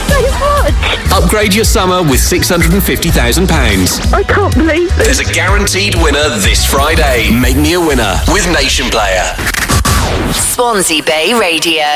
so much. Upgrade your summer with £650,000. I can't believe it. There's a guaranteed winner this Friday. Make me a winner with Nation Player. Swansea Bay Radio.